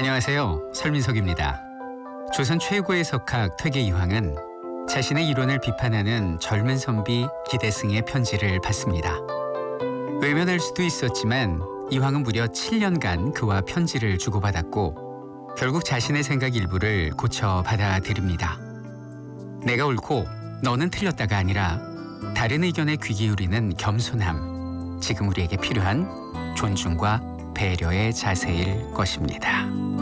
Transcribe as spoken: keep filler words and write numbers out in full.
안녕하세요. 설민석입니다. 조선 최고의 석학 퇴계 이황은 자신의 이론을 비판하는 젊은 선비 기대승의 편지를 받습니다. 외면할 수도 있었지만 이황은 무려 칠 년간 그와 편지를 주고받았고 결국 자신의 생각 일부를 고쳐 받아들입니다. 내가 옳고 너는 틀렸다가 아니라 다른 의견에 귀 기울이는 겸손함, 지금 우리에게 필요한 존중과 배려의 자세일 것입니다.